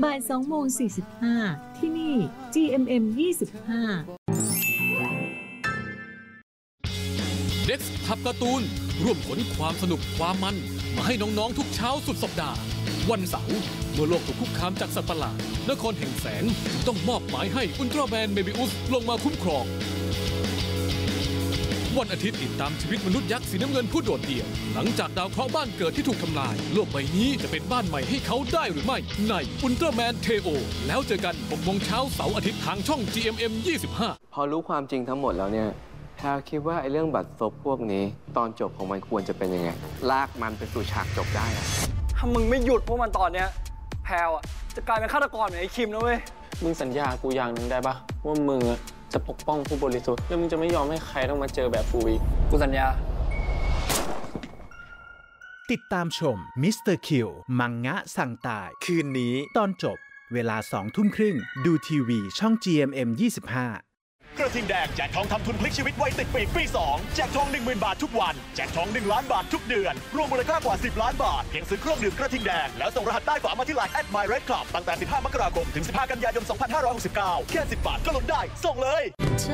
บ่าย 2:45 ที่นี่ GMM 25 Next ทับการ์ตูนร่วมขนความสนุกความมันมาให้น้องๆทุกเช้าสุดสัปดาห์วันเสาร์เมื่อโลกถูกคุกคามจากสัตว์ประหลาดนครแห่งแสงต้องมอบหมายให้อุลตร้าแมนเมบิอุสลงมาคุ้มครองวันอาทิตย์ติดตามชีวิตมนุษย์ยักษ์สีน้ำเงินผู้โดดเดี่ยวหลังจากดาวเคราะห์บ้านเกิดที่ถูกทำลายโลกใบนี้จะเป็นบ้านใหม่ให้เขาได้หรือไม่ในอุลตร้าแมนเทโอแล้วเจอกัน 6 โมงเช้าเสาร์อาทิตย์ทางช่อง GMM 25 พอรู้ความจริงทั้งหมดแล้วเนี่ยแพรคิดว่าไอ้เรื่องบัตรซบพวกนี้ตอนจบของมันควรจะเป็นยังไงลากมันไปสู่ฉากจบได้อะถ้ามึงไม่หยุดพวกมันตอนเนี้ยแพรวจะกลายเป็นฆาตกรเหมือนไอ้คิมนะเว้ยมึงสัญญากูอย่างหนึ่งได้ปะว่ามึงจะปกป้องผู้บริสุทธิ์แล้วมึงจะไม่ยอมให้ใครต้องมาเจอแบบกูอีกกูสัญญาติดตามชมมิสเตอร์คิวมังงะสั่งตายคืนนี้ตอนจบเวลา 20:30 ดูทีวีช่อง GMM 25 กระทิงแดงแจกทองทำทุนพลิกชีวิตไว้ติดปีกปี 2แจกทอง 10,000 บาททุกวันแจกทอง1 ล้านบาททุกเดือนรวมมูลค่ากว่า10 ล้านบาทเพียงซื้อเครื่องดื่มกระทิงแดงแล้วส่งรหัสใต้ฝามาที่ไลน์ @myredclub ตั้งแต่15 มกราคมถึง 15 กันยายน 2569แค่10 บาทก็ลุ้นได้ส่งเลย